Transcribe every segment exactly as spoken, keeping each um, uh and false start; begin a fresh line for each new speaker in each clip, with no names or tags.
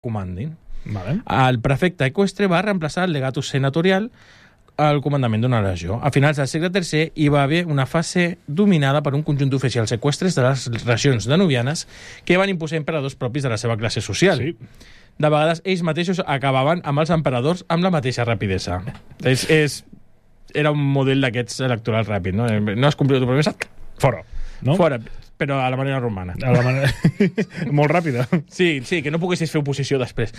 commanding.
Vale.
El prefecte eqüestre va reemplaçar el legatus senatorial al comandament d'una regió. A finals del segle tercer hi va haver una fase dominada per un conjunt d'oficials eqüestres de les regions danubianes que van imposar emperadors propis de la seva classe social.
Sí.
De vegades ells mateixos acabaven amb els emperadors amb la mateixa rapidesa. És, és, era un model d'aquests electoral ràpid, no? No has complit la promesa,
Fora. No?
fora, però a la manera romana.
A la manera... Molt ràpida.
Sí, sí, que no poguessis fer oposició després.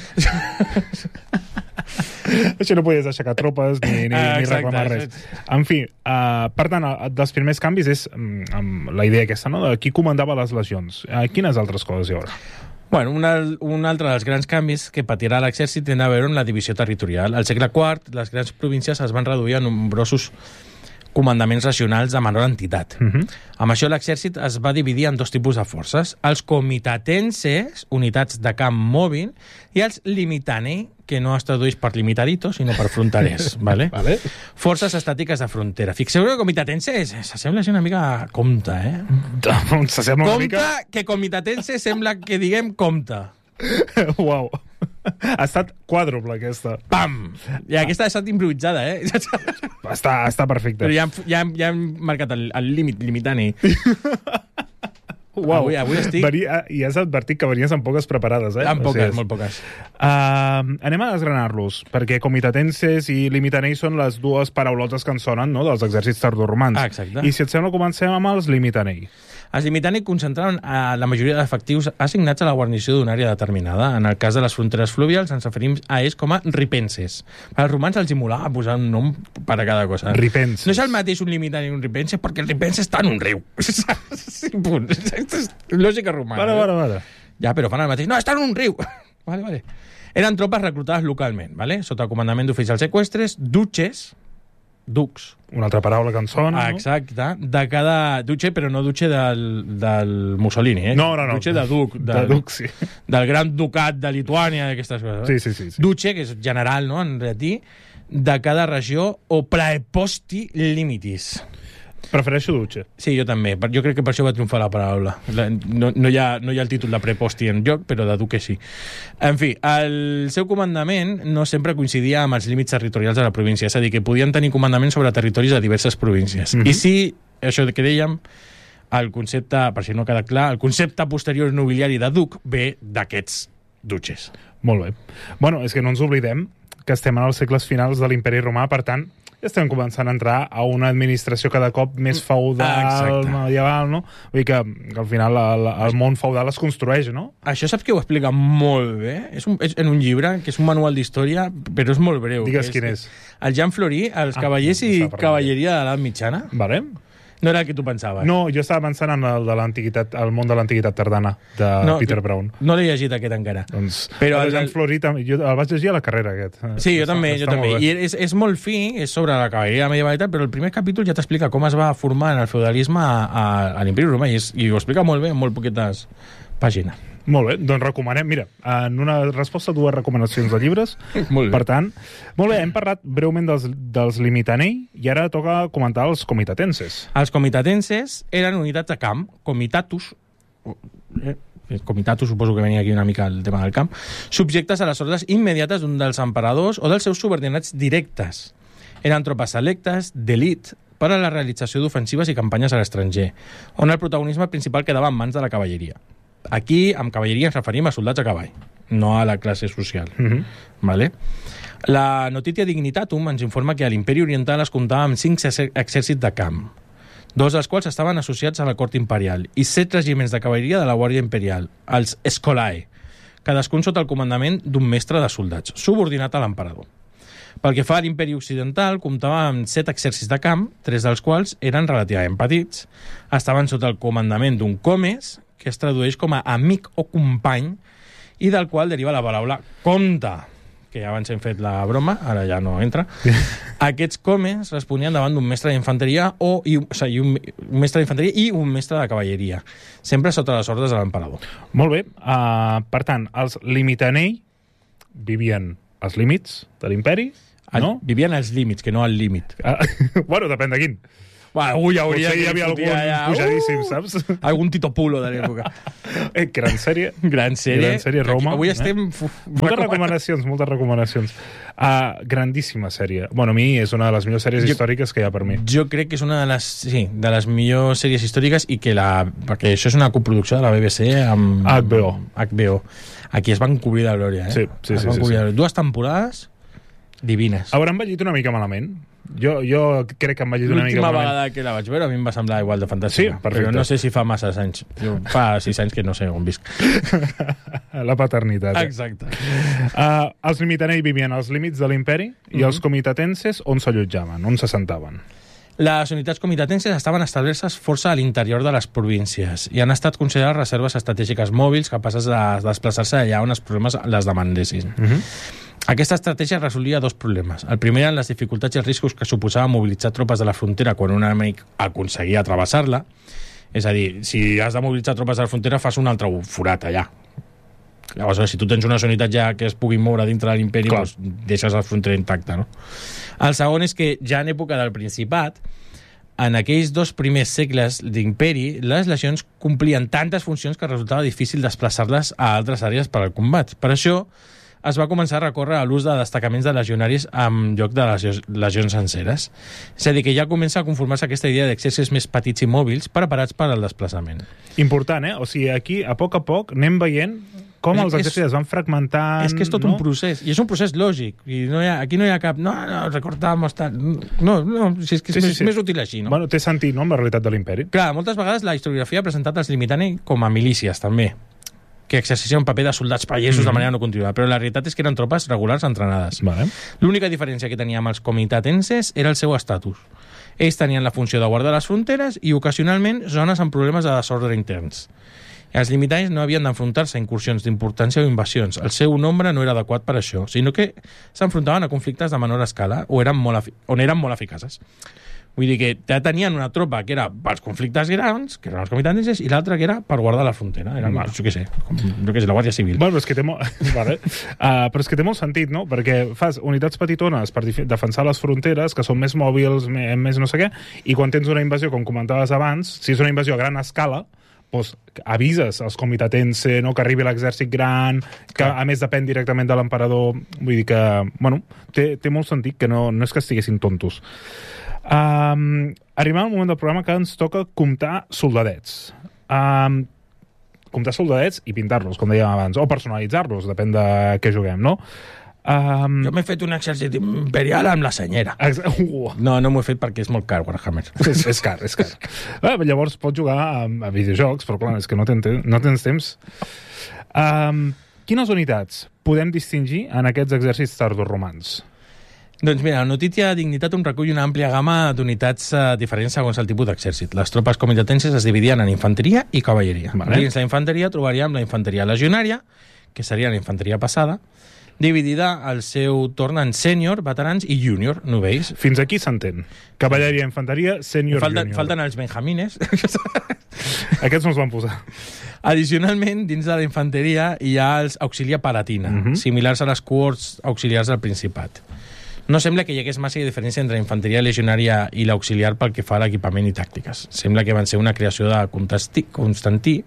Així no podies aixecar tropes ni, ni,
Ah,
ni
exacte,
reclamar res. En fi, uh, per tant, uh, dels primers canvis és um, amb la idea aquesta, no?, de qui comandava les legions. Uh, quines altres coses hi haurà?
Bueno, un, al- un altre dels grans canvis que patirà l'exèrcit té a veure amb la divisió territorial. Al segle quart, les grans províncies es van reduir a nombrosos comandaments regionals de menor entitat.
Uh -huh.
Amb això, l'exèrcit es va dividir en dos tipus de forces. Els comitatenses, unitats de camp mòbil, i els limitanei, que no es tradueix per limitadito, sinó per fronterers. vale?
Vale.
Forces estàtiques de frontera. Fixeu que comitatense s'assembla així una mica a compte, eh?
S'assembla una
Compte,
mica...
que comitatense sembla que diguem compte.
Uau. Ha estat quàdruple, aquesta.
Pam! I aquesta ha estat improvisada, eh?
Està, està perfecte.
Però ja, hem- ja, hem- ja hem marcat el, el límit limitant-hi.
Uau.
Avui- avui estic-
Venia, i has advertit que venies amb poques preparades, eh?
Amb
O sigui,
poques, molt poques.
Uh, anem a desgranar-los, perquè comitatenses i limitanei són les dues paraulotes que ens sonen, no?, dels exèrcits tardoromans.
Ah, exacte.
I si et sembla, comencem amb els limitanei.
Els limitanei concentraven a la majoria d'efectius assignats a la guarnició d'una àrea determinada. En el cas de les fronteres fluvials ens referim a ells com a ripenses. Els romans els hi molava posar un nom per a cada cosa.
Ripenses.
No és el mateix un limitanei i un ripense, perquè el ripense està en un riu. Sí, punt. És lògica romana.
Vale, vale, vale.
Ja, però fan el mateix. No, està en un riu. Vale, vale. Eren tropes reclutades localment, vale? Sota el comandament d'oficials eqüestres, duces, ducs,
Una altra paraula que ens sona,
ah,
no?
exacte, de cada duce, però no duce del, del Mussolini, eh?
No, no, no.
Duce de duc,
De
del,
duc, sí.
del gran ducat de Lituània, d'aquestes coses.
Sí, sí, sí, sí.
Duce, que és general, no?, en llatí, de cada regió, o praeposti limitis.
Prefereixo dutxe.
Sí, jo també. Per- Jo crec que per això va triomfar la paraula. La- No, no, hi ha, no hi ha el títol de preposti en joc, però de duque sí. En fi, el seu comandament no sempre coincidia amb els límits territorials de la província, és a dir, que podien tenir comandament sobre territoris de diverses províncies.
Mhm.
I sí, això que dèiem, el concepte, per si no queda clar, el concepte posterior nobiliari de duc ve d'aquests dutxes.
Molt bé. Bueno, és que no ens oblidem que estem en els segles finals de l'Imperi Romà, per tant, estem començant a entrar a una administració cada cop més feudal,
Ah,
medieval, no? Vull dir que, que al final el, el món feudal es construeix, no?
Això saps que ho explica molt bé? És, un, és en un llibre, que és un manual d'història, però és molt breu.
Digues
que
quin és.
El Jean Flory, els
Ah,
cavallers
no
i
estava per
cavalleria de l'edat mitjana.
Vale.
No era el que tu pensaves.
No, jo estava pensant en el de l'antiguitat, el món de l'antiguitat tardana, de
No,
Peter
jo-
Brown.
No l'he llegit aquest encara.
Doncs,
Però
el
el-
Jean Flory, també- jo el vaig llegir a la carrera, aquest.
Sí, jo
Està-
també,
està
jo també.
molt bé.
I és, és molt fi, és sobre la cavalleria medieval i tal, però el primer capítol ja t'explica com es va formar en el feudalisme a, a, a l'Imperi Romà i, és, i ho explica molt bé, en molt poquetes pàgines.
Molt bé, doncs recomanem. Mira, en una resposta, dues recomanacions de llibres.
Molt bé.
Per tant, molt bé, hem parlat breument dels, dels limitanei i ara toca comentar els comitatenses.
Els comitatenses eren unitats de camp, comitatus, eh, comitatus suposo que venia aquí una mica el tema del camp, subjectes a les ordres immediates d'un dels emperadors o dels seus subordinats directes. Eren tropes selectes, d'elit, per a la realització d'ofensives i campanyes a l'estranger, on el protagonisme principal quedava en mans de la cavalleria. Aquí, amb cavalleria, ens referim a soldats a cavall, no a la classe social.
Mm -hmm.
Vale? La Notitia Dignitatum ens informa que a l'Imperi Oriental es comptava amb cinc exer- exèrcits de camp, dos dels quals estaven associats a la cort imperial, i set regiments de cavalleria de la Guàrdia Imperial, els Scolae, cadascun sota el comandament d'un mestre de soldats, subordinat a l'emperador. Pel que fa a l'Imperi Occidental, comptava amb set exèrcits de camp, tres dels quals eren relativament petits. Estaven sota el comandament d'un comes, que es tradueix com a amic o company, i del qual deriva la paraula comte, que abans hem fet la broma, ara ja no entra. Aquests comes responien davant d'un mestre d'infanteria o, i, o sigui, un, un mestre d'infanteria i un mestre de cavalleria, sempre sota les ordres de l'emperador.
Molt bé. Uh, per tant, els limitanei vivien als límits de l'imperi,
El,
no?
Vivien als límits, que no al límit.
Uh, bueno, depèn de quin.
Va, ui, hauria
Potser hi
que
havia algun
fotia allà.
pujadíssim,
Uh!
saps?
Algun Tito Pulo de l'època.
Eh, gran sèrie.
Gran sèrie.
Gran sèrie, Roma.
Aquí, avui
eh?
estem...
Moltes recomanacions, moltes recomanacions. Uh, grandíssima sèrie. Bueno, a mi és una de les millors sèries
Jo-
històriques que hi ha per mi.
Jo crec que és una de les, sí, de les millors sèries històriques i que la... perquè això és una coproducció de la B B C amb...
H B O.
H B O. Aquí es van cobrir de glòria, eh?
Sí, sí,
Es
sí,
van
sí,
cobrir
sí.
de glòria. Dues temporades divines.
Haurà envellit una mica malament. Jo, jo crec que ha envellit una mica
L'última
malament.
vegada que la vaig veure a mi em va semblar igual de fantàstica.
Sí, perfecte.
Però no sé si fa massa anys. Jo, fa sis anys que no sé on visc.
La paternitat. Eh?
Exacte.
Uh, els Limitanei vivien als límits de l'imperi i
Mhm.
els comitatenses on s'allotjaven, on se sentaven.
Les unitats comitatenses estaven establertes força a l'interior de les províncies i han estat considerades reserves estratègiques mòbils capaces de desplaçar-se allà on els problemes les demandessin.
Uh -huh.
Aquesta estratègia resolia dos problemes. El primer eren les dificultats i els riscos que suposava mobilitzar tropes de la frontera quan un enemic aconseguia travessar-la. És a dir, si has de mobilitzar tropes de la frontera, fas un altre forat allà. Llavors, si tu tens una unitat ja que es pugui moure dintre de l'imperi, doncs deixes la frontera intacta, no? El segon és que ja en època del Principat, en aquells dos primers segles d'imperi, les legions complien tantes funcions que resultava difícil desplaçar-les a altres àrees per al combat. Per això, es va començar a recórrer a l'ús de destacaments de legionaris en lloc de les legions senceres. És a dir, que ja comença a conformar-se aquesta idea d'exèrcits més petits i mòbils preparats per al desplaçament.
Important, eh? O sigui, aquí, a poc a poc, anem veient com
És-
els exèrcits es van fragmentant...
És que és tot
no?
un procés, i és un procés lògic. I no hi ha, aquí no hi ha cap... No, no, recortàvem... Tal. No, no, si és que és
Sí, sí,
més,
sí.
més útil així, no?
Bueno, té sentit, no?, amb la realitat de l'imperi.
Clar, moltes vegades la historiografia ha presentat els Limitanei com a milícies, també, que exerceixen un paper de soldats pagesos mm. de manera no continua, però la realitat és que eren tropes regulars entrenades.
Vale.
L'única diferència que tenia amb els comitatenses era el seu estatus. Ells tenien la funció de guardar les fronteres i, ocasionalment, zones amb problemes de desordre interns. Els limitaris no havien d'enfrontar-se a incursions d'importància o invasions. El seu nombre no era adequat per això, sinó que s'enfrontaven a conflictes de menor escala o eren molt efi- on eren molt eficaces. Vull dir que ja tenien una tropa que era pels conflictes grans, que eren els comitatenses, i l'altra que era per guardar la frontera. Era,
Vale.
jo què sé, com, jo què sé, la Guàrdia Civil.
Bueno, però és que té, mo... vale. uh, però és que té molt sentit, no? Perquè fas unitats petitones per dif- defensar les fronteres, que són més mòbils, més, més no sé què, i quan tens una invasió, com comentaves abans, si és una invasió a gran escala, doncs avises als comitatense, no?, que arribi l'exèrcit gran, que a més depèn directament de l'emperador. Vull dir que, bueno, té, té molt sentit, que no, no és que estiguessin tontos. Um, arribem al moment del programa que ens toca comptar soldadets. Um, comptar soldadets i pintar-los, com dèiem abans, o personalitzar-los, depèn de què juguem, no? Um,
Jo m'he fet un exèrcit imperial amb la senyera.
ex- uh,
No, no m'ho he fet perquè és molt car, Warhammer.
és, és car, és car. Ah, llavors pots jugar a, a videojocs, però clar, és que no, ten, no tens temps. Um, quines unitats podem distingir en aquests exèrcits tardoromans?
Doncs mira, la notícia Dignitatum recull una àmplia gamma d'unitats eh, diferents segons el tipus d'exèrcit. Les tropes comitatenses es dividien en infanteria i cavalleria.
Vale.
Dins la infanteria trobaríem la infanteria legionària, que seria la infanteria passada, dividida al seu torn en sènior, veterans i júnior, novells.
Fins aquí s'entén. Cavalleria, infanteria, sènior,
Falten,
júnior.
falten els benjamines.
Aquests no els van posar.
Addicionalment, dins de la infanteria hi ha els auxilia palatina,
Mhm.
similars a les cohorts auxiliars del Principat. No sembla que hi hagués massa diferència entre la infanteria legionària i l'auxiliar pel que fa a l'equipament i tàctiques. Sembla que van ser una creació de Constantí, Constantí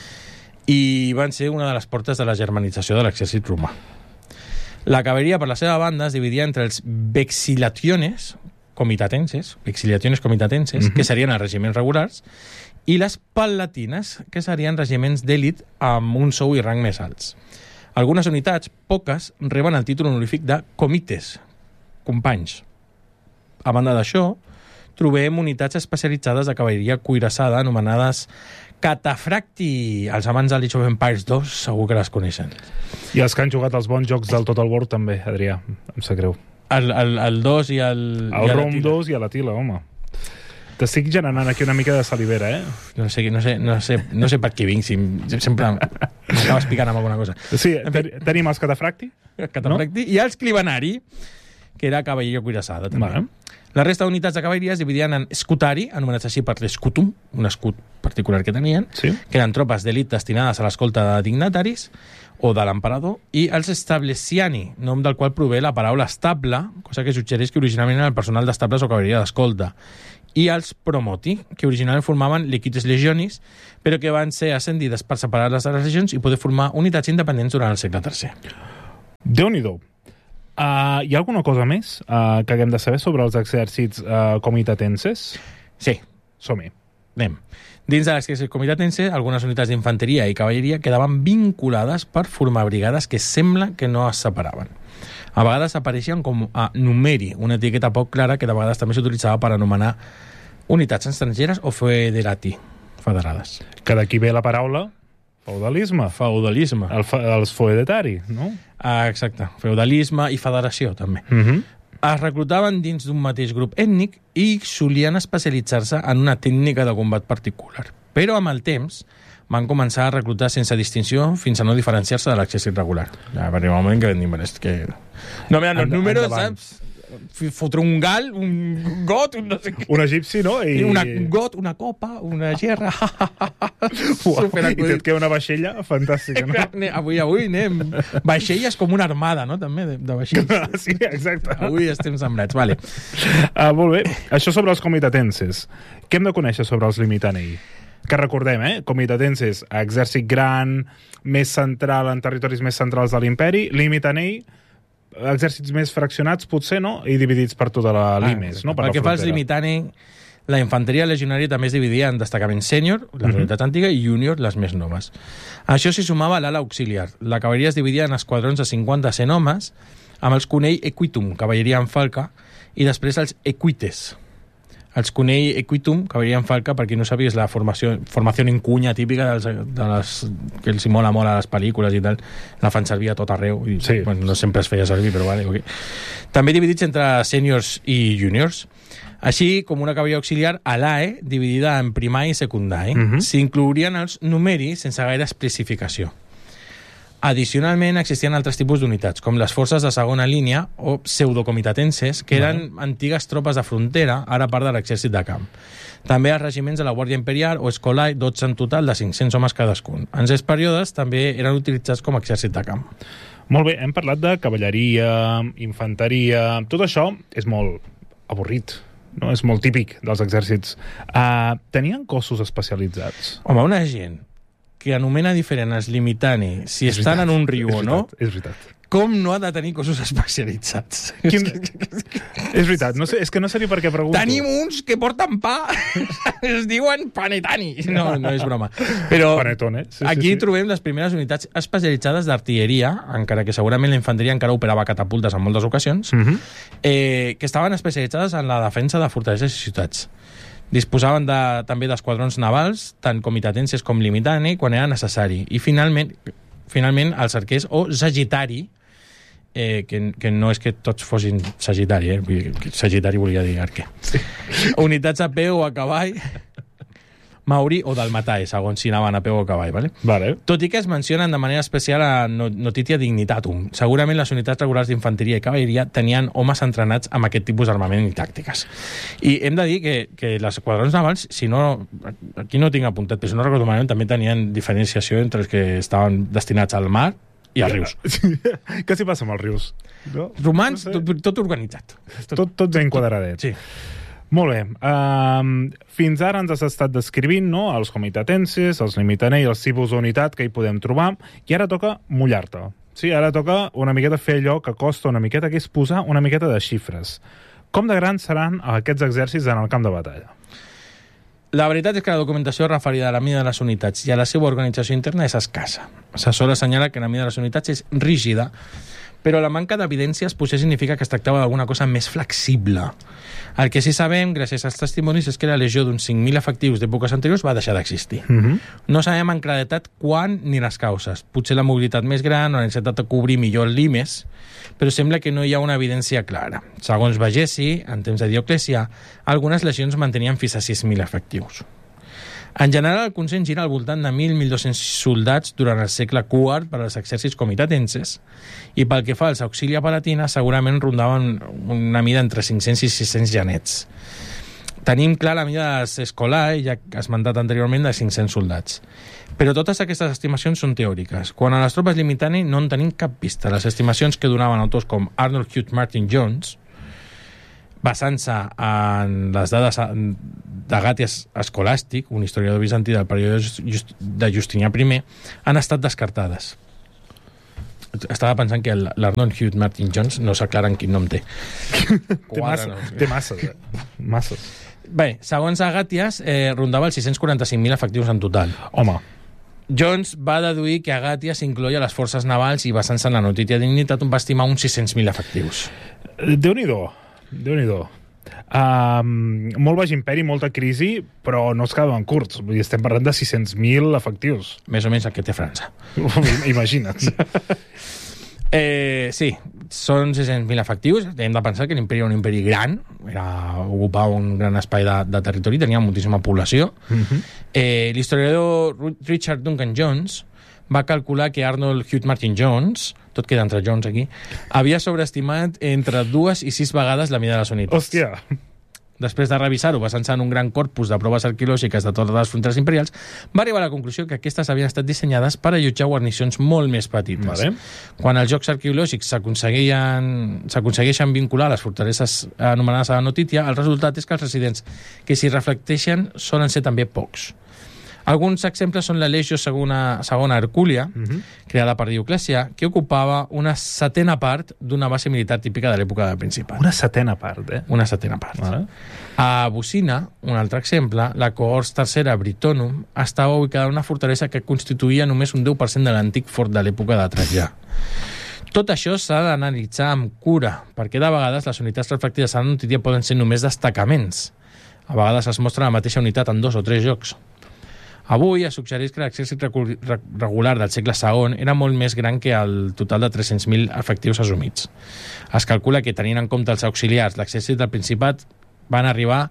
i van ser una de les portes de la germanització de l'exèrcit romà. La cavalleria, per la seva banda, es dividia entre els vexillationes comitatenses, vexillationes comitatenses,
Mhm.
que serien els regiments regulars, i les palatines, que serien regiments d'èlit amb un sou i rang més alts. Algunes unitats, poques, reben el títol honorífic de comites, companys. A banda d'això, trobem unitats especialitzades de cavalleria cuirassada anomenades catafracti. Els amants de l'Age of Empires dos segur que les coneixen.
I els que han jugat els bons jocs del Total War també, Adrià, em sap greu.
El, el, el dos i el...
El
i
Rom dos i a la Tila, home. T'estic generant aquí una mica de salivera, eh?
No sé, no sé, no sé, no sé per què vinc, si sempre m'acabes picant amb alguna cosa.
Sí, ten tenim els catafracti.
Catafracti, no? I els clibanari, que era cavalleria cuirassada, també.
Vale.
La resta d'unitats de cavalleria es dividien en scutari, anomenats així per l'escutum, un escut particular que tenien,
Sí.
que eren tropes d'elit destinades a l'escolta de dignataris o de l'emperador, i els stablesiani, nom del qual prové la paraula estable, cosa que suggereix que originalment era el personal d'estables o cavalleria d'escolta. i els Promoti, que originalment formaven l'Equites Legionis, però que van ser ascendides per separar-les de les legions i poder formar unitats independents durant el segle tercer.
Déu-n'hi-do. Uh, hi ha alguna cosa més uh, que haguem de saber sobre els exèrcits uh, comitatenses?
Sí.
Som-hi.
Anem. Dins de l'exèrcit comitatense, algunes unitats d'infanteria i cavalleria quedaven vinculades per formar brigades que sembla que no es separaven. A vegades apareixien com a numeri, una etiqueta poc clara que de vegades també s'utilitzava per anomenar unitats estrangeres o federati, federades.
Que d'aquí ve la paraula feudalisme.
Feudalisme.
El, els feudetari, no?
Ah, exacte. Feudalisme i federació, també.
Uh -huh.
Es reclutaven dins d'un mateix grup ètnic i solien especialitzar-se en una tècnica de combat particular. Però amb el temps van començar a reclutar sense distinció fins a no diferenciar-se de l'exèrcit regular. Ja va arribar un moment que vam dir, és que... No, mira, els números,
endavant.
saps? Fotre un gal, un got, un no sé què.
Un egipci, no? I...
Una, un got, una copa, una gerra.
Uau, i et queda una vaixella fantàstica, no?
Avui, avui anem... Vaixelles com una armada, no? També, de, de vaixelles.
Sí, exacte.
Avui estem sembrats, vale.
Uh, molt bé. Això sobre els comitatenses. Què hem de conèixer sobre els limitanei? Que recordem, eh? Comitatenses, exèrcit gran, més central en territoris més centrals de l'imperi. Limitanei, exèrcits més fraccionats, potser, no? I dividits per tota la limes, ah, no? Per
Pel que fa als
frontera.
limitanei, la infanteria legionària també es dividia en destacaments sènior, les
Mhm.
unitats antigues, i júnior, les més noves. A això s'hi sumava l'ala auxiliar. La cavalleria es dividia en esquadrons de cinquanta a cent homes, amb els cunei equitum, cavalleria en falca, i després els equites. Els cunei equitum, cavalleria en falca, per qui no sabia, és la formació, formació en cunya típica dels, de les, que els hi mola molt a les pel·lícules i tal. La fan servir a tot arreu. I,
Sí.
bueno, no sempre es feia servir, però vale, okay. També dividits entre sèniors i júniors. Així com una cavalleria auxiliar a l'A E, dividida en primari i secundari.
Mhm.
S'inclourien els numeris sense gaire especificació. Addicionalment, existien altres tipus d'unitats, com les forces de segona línia o pseudocomitatenses, que eren
Vale.
antigues tropes de frontera, ara part de l'exèrcit de camp. També els regiments de la Guàrdia Imperial o Escolai, dotze en total, de cinc-cents homes cadascun. En aquests períodes també eren utilitzats com a exèrcit de camp.
Molt bé, hem parlat de cavalleria, infanteria... Tot això és molt avorrit, no? És molt típic dels exèrcits. Uh, tenien cossos especialitzats?
Home, una gent que anomena diferent els limitani si
És
estan
veritat,
en un riu
és
o no,
veritat, és veritat.
com no ha de tenir cossos especialitzats?
Quin... és veritat, no sé, és que no sé ni per què pregunto.
Tenim uns que porten pa, es diuen panetani. No, no és broma. Però
Panetone, sí,
aquí
sí, sí.
trobem les primeres unitats especialitzades d'artilleria, encara que segurament la infanteria encara operava catapultes en moltes ocasions,
Mm -hmm.
eh, que estaven especialitzades en la defensa de fortaleses i ciutats. Disposaven de, també d'esquadrons navals, tant comitatenses com limitani, quan era necessari. I finalment, finalment els arquers o sagitari, eh, que, que no és que tots fossin sagitari, eh? Vull dir que sagitari volia dir arquer. Sí. Unitats a peu o a cavall, maori o dalmatai, segons si anaven a peu o a cavall, vale?
Vale.
Tot i que es mencionen de manera especial a Notitia Dignitatum. Segurament les unitats regulars d'infanteria i cavalleria tenien homes entrenats amb aquest tipus d'armament i tàctiques. I hem de dir que, que les quadrons navals, si no, aquí no tinc apuntat, però si no recordo malament, també tenien diferenciació entre els que estaven destinats al mar i als rius.
Què s'hi passa amb els rius? No?
Romans,
No sé.
tot, tot organitzat.
Tot, tot ben quadradet.
Sí.
Molt bé. Um, fins ara ens has estat descrivint, no?, els comitatenses, els limitanei, els tipus d'unitat que hi podem trobar, i ara toca mullar-te. Sí, ara toca una miqueta fer allò que costa una miqueta, que és posar una miqueta de xifres. Com de grans seran aquests exèrcits en el camp de batalla?
La veritat és que la documentació referida a la mida de les unitats i a la seva organització interna és escassa. Se sol assenyalar que la mida de les unitats és rígida, però la manca d'evidències potser significa que es tractava d'alguna cosa més flexible. El que sí sabem, gràcies als testimonis, és que la legió d'uns cinc mil efectius d'èpoques anteriors va deixar d'existir.
Mm -hmm.
No sabem en claretat quan ni les causes. Potser la mobilitat més gran o la necessitat de cobrir millor limes, però sembla que no hi ha una evidència clara. Segons Vegesi, en temps de Dioclecià, algunes legions mantenien fins a sis mil efectius. En general, el consens gira al voltant de mil a mil dos-cents soldats durant el segle quart per als exèrcits comitatenses, i pel que fa als auxilia palatina, segurament rondaven una mida entre cinc-cents i sis-cents genets. Tenim clar la mida dels Escolai, ja esmentat anteriorment, de cinc-cents soldats. Però totes aquestes estimacions són teòriques. Quan a les tropes limitani no en tenim cap pista. Les estimacions que donaven autors com Arnold Hugh Martin Jones basant-se en les dades d'Agàties Escolàstic, un historiador bizantí del període de Justinià I, han estat descartades. Estava pensant que l'Arnold Hugh Martin Jones no s'aclara en quin nom té.
té, massa, no. té masses, eh? masses.
Bé, segons Agàties, eh, rondava els sis-cents quaranta-cinc mil efectius en total.
Home.
Jones va deduir que Agàties incloia les forces navals i basant-se en la notícia de dignitat va estimar uns sis-cents mil efectius.
Déu-n'hi-do, Déu-n'hi-do. Um, molt baix imperi, molta crisi, però no es quedaven curts. Vull dir, estem parlant de sis-cents mil efectius.
Més o menys el que té França.
Imagina't.
eh, sí, són sis-cents mil efectius. Hem de pensar que l'imperi era un imperi gran, era, ocupava un gran espai de, de territori, tenia moltíssima població. Uh-huh. eh, L'historiador Richard Duncan Jones va calcular que Arnold Hugh Martin Jones, tot queda entre Jones aquí, havia sobreestimat entre dues i sis vegades la mida de les unitats.
Hòstia!
Després de revisar-ho, basant-se en un gran corpus de proves arqueològiques de totes les fronteres imperials, va arribar a la conclusió que aquestes havien estat dissenyades per allotjar guarnicions molt més petites.
Vale.
Quan els jocs arqueològics s'aconsegueixen vincular a les fortaleses anomenades a la notícia, el resultat és que els residents que s'hi reflecteixen solen ser també pocs. Alguns exemples són la Legio segona, segona Hercúlia, uh-huh. creada per Dioclecià, que ocupava una setena part d'una base militar típica de l'època del Principat.
Una setena part, eh?
Una setena part.
Vale.
A Bucina, un altre exemple, la cohorts tercera Britonum estava ubicada en una fortalesa que constituïa només un deu per cent de l'antic fort de l'època de Trajà. Tot això s'ha d'analitzar amb cura, perquè de vegades les unitats reflectides a la notícia poden ser només destacaments. A vegades es mostra la mateixa unitat en dos o tres jocs. Avui es suggereix que l'exèrcit regular del segle segon era molt més gran que el total de tres-cents mil efectius assumits. Es calcula que, tenint en compte els auxiliars, l'exèrcit del Principat van arribar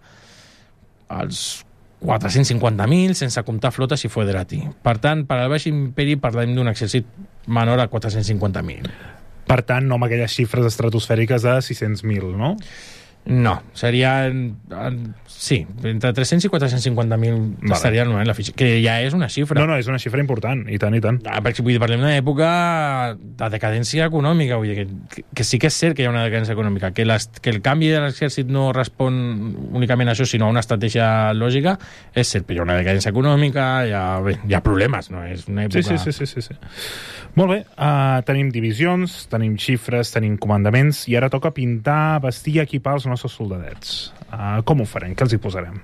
als quatre-cents cinquanta mil, sense comptar flotes i foederati. Per tant, per al Baix Imperi parlem d'un exèrcit menor a quatre-cents cinquanta mil.
Per tant, no amb aquelles xifres estratosfèriques de sis-cents mil, no?
No, seria... Sí, entre tres-cents i quatre-cents cinquanta mil vale. Estaria en la fitxa, que ja és una xifra.
No, no, és una xifra important, i tant, i tant.
Ah, perquè vull dir, parlem d'una època de decadència econòmica, vull dir, que, que sí que és cert que hi ha una decadència econòmica, que, les, que el canvi de l'exèrcit no respon únicament a això, sinó a una estratègia lògica, és cert, però hi ha una decadència econòmica, hi ha, bé, hi ha problemes, no? És una època...
Sí, sí, sí, sí, sí. Molt bé, uh, tenim divisions, tenim xifres, tenim comandaments, i ara toca pintar, vestir i equipar els nostres soldadets. Uh, com ho farem? Què els hi posarem?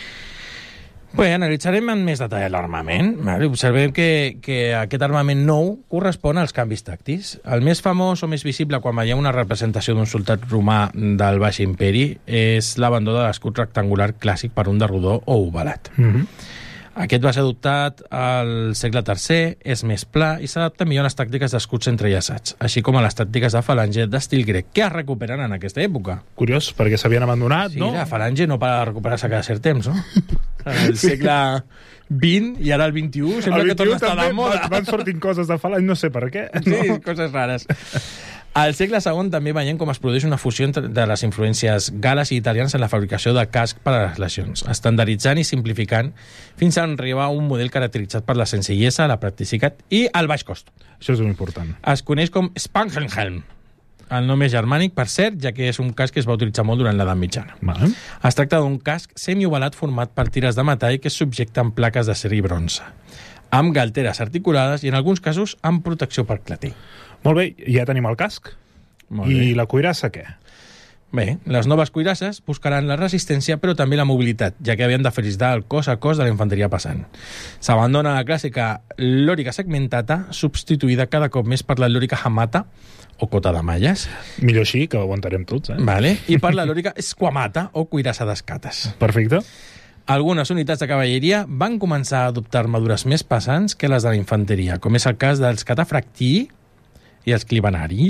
Bé, analitzarem en més detall l'armament. Vale? Observem que, que aquest armament nou correspon als canvis tàctics. El més famós o més visible quan veieu una representació d'un soldat romà del Baix Imperi és l'abandó de l'escut rectangular clàssic per un de rodó o ovalat. Mm-hmm. Aquest va ser adoptat al segle tercer, és més pla i s'adapta millor a les tàctiques d'escuts entrellaçats, així com a les tàctiques de falange d'estil grec, que es recuperen en aquesta època.
Curiós, perquè s'havien abandonat,
sí,
no?
Sí, la falange no para de recuperar-se cada cert temps, no? El segle vint i ara el vint-i-u sembla el vint-i-u que torna a estar de moda.
Van, van sortint coses de falange, no sé per què.
Sí,
no?
Coses rares. Al segle segon també veiem com es produeix una fusió entre de les influències gales i italianes en la fabricació de casc per a les legions, estandarditzant i simplificant fins a arribar a un model caracteritzat per la senzillesa, la practicitat i el baix cost.
Això és important.
Es coneix com Spangenhelm. El nom és germànic, per cert, ja que és un casc que es va utilitzar molt durant l'edat mitjana.
Vale.
Es tracta d'un casc semiovalat format per tires de metall que es subjecta amb plaques d'acer i bronze, amb galteres articulades i, en alguns casos, amb protecció per clatell.
Molt bé, ja tenim el casc. I la cuirassa, què?
Bé, les noves cuirasses buscaran la resistència, però també la mobilitat, ja que havien de felicitar el cos a cos de la infanteria passant. S'abandona la clàssica lòrica segmentata, substituïda cada cop més per la lòrica hamata, o cota de malles.
Millor així, que ho aguantarem tots, eh?
Vale. I per la lòrica squamata, o cuirassa d'escates.
Perfecte.
Algunes unitats de cavalleria van començar a adoptar armadures més pesants que les de la infanteria, com és el cas dels catafractii i els clibanari,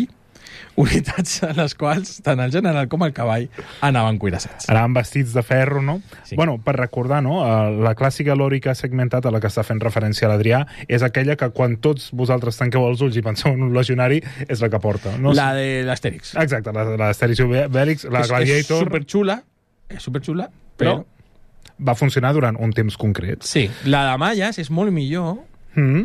unitats a les quals tant el general com el cavall anaven cuirassats.
Anaven vestits de ferro, no?
Sí.
Bueno, per recordar, no? La clàssica lòrica segmentada a la que està fent referència a l'Adrià és aquella que quan tots vosaltres tanqueu els ulls i penseu en un legionari és la que porta. No?
La de l'Astèrix.
Exacte, la de l'Astèrix i Obèlix, la
és,
Gladiator.
És superxula, és superxula, però...
però va funcionar durant un temps concret.
Sí, la de malles és molt millor,
mm.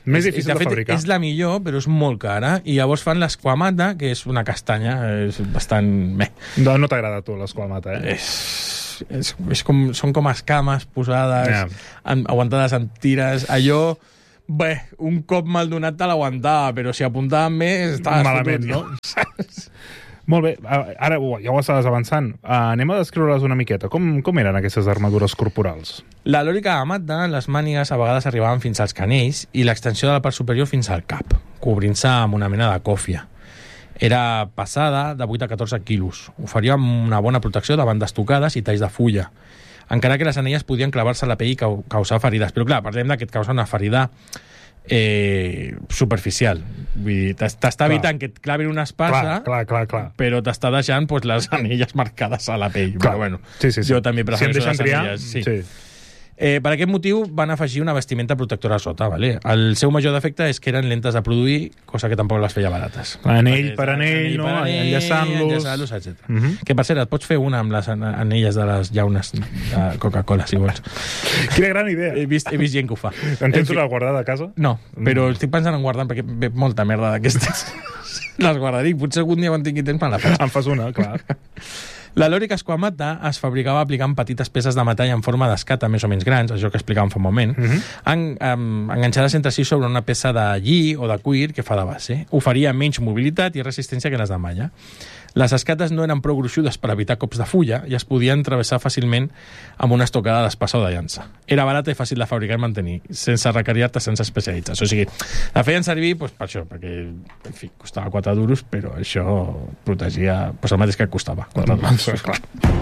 Més
És-
difícil
de
de
fet,
fabricar.
És la millor, però és molt cara. I llavors fan l'esquamata, que és una castanya, és bastant... Meh.
No, no t'agrada a tu l'esquamata, eh?
És, és, és com, són com escames posades,
Ja.
en, aguantades amb tires. Allò, bé, un cop mal donat te l'aguantava, però si apuntaven més, estaves
Malament,
fotut,
no? Molt bé, ara ja ho estaves avançant. Uh, anem a descriure-les una miqueta. Com, com eren aquestes armadures corporals?
La lòrica Amata, les mànigues a vegades arribaven fins als canells i l'extensió de la part superior fins al cap, cobrint-se amb una mena de còfia. Era pesada de vuit a catorze quilos. Oferia una bona protecció davant d'estocades i talls de fulla, encara que les anelles podien clavar-se a la pell i cau causar ferides. Però clar, parlem de que et causa una ferida eh, superficial. Vull dir, t'està evitant que et clavin una espasa,
Clar, clar, clar, clar.
però t'està deixant pues, les anelles marcades a la pell.
Clar.
Però bueno,
Sí, sí, sí.
jo també
Si em
prefereixo
deixen
les
triar,
anelles. Sí.
sí.
Eh, per aquest motiu van afegir una vestimenta protectora a sota. Vale? El seu major defecte és que eren lentes de produir, cosa que tampoc les feia barates.
Anell per anell, no? Enllaçant-los.
enllaçant-los, etcètera.
Mhm.
Que per cert, et pots fer una amb les an- anelles de les llaunes de Coca-Cola, si vols.
Quina gran idea.
He vist, he vist gent que ho fa.
En tens
fi,
una guardada a casa?
No, però estic pensant en guardar perquè ve molta merda d'aquestes. Les guardaré. Potser algun dia quan tingui temps me la faig.
En fas una, clar.
La lòrica esquamata es fabricava aplicant petites peces de metall en forma d'escata més o menys grans, això que explicàvem fa un moment,
Mhm.
en, um, enganxades entre si sobre una peça de lli o de cuir que fa de base. Oferia menys mobilitat i resistència que les de malla. Les escates no eren prou gruixudes per evitar cops de fulla i es podien travessar fàcilment amb una estocada d'espasa o de llança. Era barata i fàcil de fabricar i mantenir, sense requerir artesans especialitzats. O sigui, la feien servir pues, per això, perquè en fi, costava quatre duros, però això protegia pues, el mateix que costava. quatre duros.
Clar.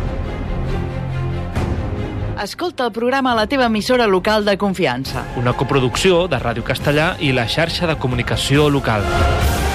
Escolta el programa a la teva emissora local de confiança.
Una coproducció de Ràdio Castellà i la xarxa de comunicació local.